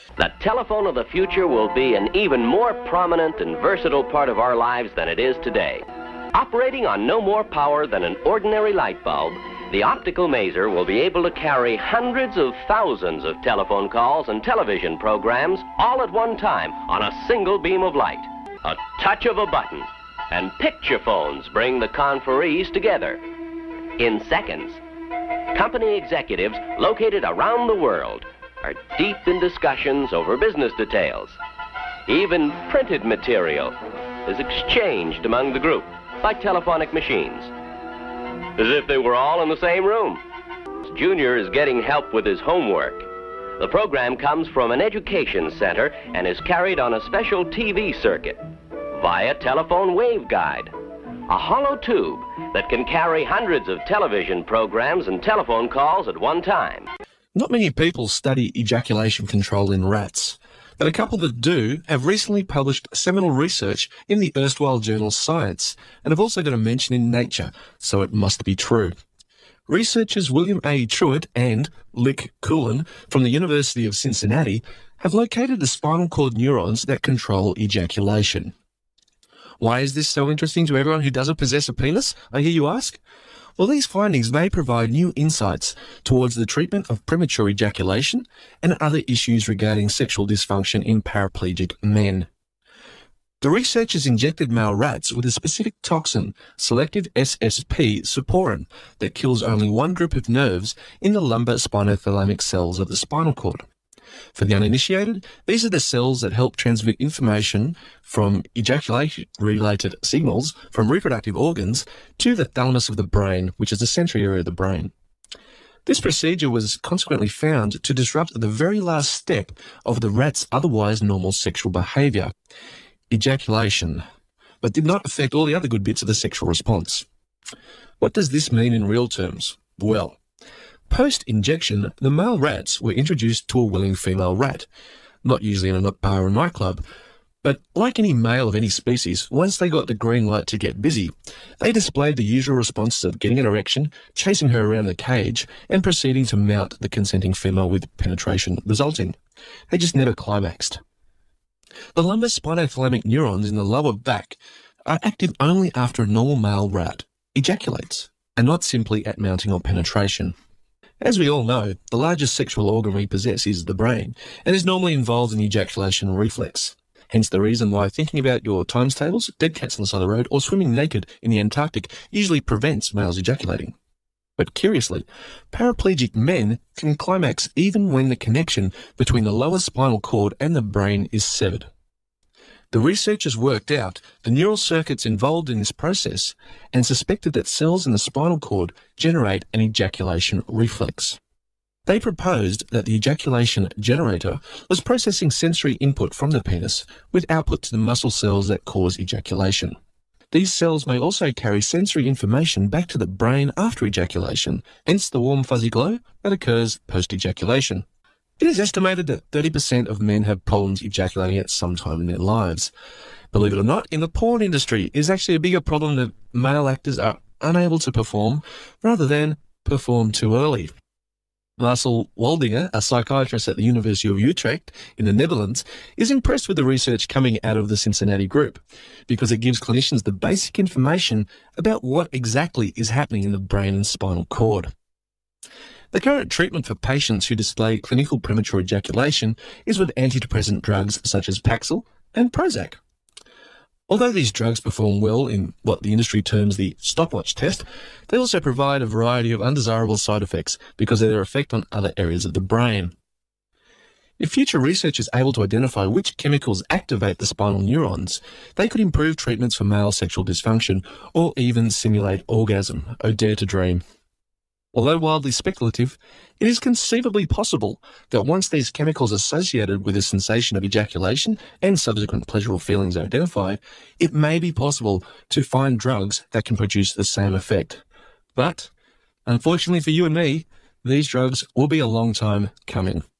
The telephone of the future will be an even more prominent and versatile part of our lives than it is today. Operating on no more power than an ordinary light bulb, the optical maser will be able to carry hundreds of thousands of telephone calls and television programs all at one time on a single beam of light. A touch of a button, and picture phones bring the conferees together. In seconds, company executives located around the world are deep in discussions over business details. Even printed material is exchanged among the group by telephonic machines, as if they were all in the same room. Junior is getting help with his homework. The program comes from an education center and is carried on a special TV circuit via telephone waveguide, a hollow tube that can carry hundreds of television programs and telephone calls at one time. Not many people study ejaculation control in rats, but a couple that do have recently published seminal research in the erstwhile journal Science, and have also got a mention in Nature, so it must be true. Researchers William A. Truitt and Lick Coolin from the University of Cincinnati have located the spinal cord neurons that control ejaculation. Why is this so interesting to everyone who doesn't possess a penis, I hear you ask? Well, these findings may provide new insights towards the treatment of premature ejaculation and other issues regarding sexual dysfunction in paraplegic men. The researchers injected male rats with a specific toxin, selective SSP suporin, that kills only one group of nerves in the lumbar spinothalamic cells of the spinal cord. For the uninitiated, these are the cells that help transmit information from ejaculation-related signals from reproductive organs to the thalamus of the brain, which is the sensory area of the brain. This procedure was consequently found to disrupt the very last step of the rat's otherwise normal sexual behavior, ejaculation, but did not affect all the other good bits of the sexual response. What does this mean in real terms? Well, post-injection, the male rats were introduced to a willing female rat, not usually in a bar or nightclub, but like any male of any species, once they got the green light to get busy, they displayed the usual responses of getting an erection, chasing her around the cage, and proceeding to mount the consenting female with penetration resulting. They just never climaxed. The lumbar spinothalamic neurons in the lower back are active only after a normal male rat ejaculates, and not simply at mounting or penetration. As we all know, the largest sexual organ we possess is the brain, and is normally involved in the ejaculation reflex. Hence the reason why thinking about your times tables, dead cats on the side of the road, or swimming naked in the Antarctic usually prevents males ejaculating. But curiously, paraplegic men can climax even when the connection between the lower spinal cord and the brain is severed. The researchers worked out the neural circuits involved in this process and suspected that cells in the spinal cord generate an ejaculation reflex. They proposed that the ejaculation generator was processing sensory input from the penis with output to the muscle cells that cause ejaculation. These cells may also carry sensory information back to the brain after ejaculation, hence the warm fuzzy glow that occurs post-ejaculation. It is estimated that 30% of men have problems ejaculating at some time in their lives. Believe it or not, in the porn industry, it is actually a bigger problem that male actors are unable to perform rather than perform too early. Marcel Waldinger, a psychiatrist at the University of Utrecht in the Netherlands, is impressed with the research coming out of the Cincinnati group because it gives clinicians the basic information about what exactly is happening in the brain and spinal cord. The current treatment for patients who display clinical premature ejaculation is with antidepressant drugs such as Paxil and Prozac. Although these drugs perform well in what the industry terms the stopwatch test, they also provide a variety of undesirable side effects because of their effect on other areas of the brain. If future research is able to identify which chemicals activate the spinal neurons, they could improve treatments for male sexual dysfunction or even simulate orgasm. Oh, dare to dream. Although wildly speculative, it is conceivably possible that once these chemicals associated with the sensation of ejaculation and subsequent pleasurable feelings are identified, it may be possible to find drugs that can produce the same effect. But, unfortunately for you and me, these drugs will be a long time coming.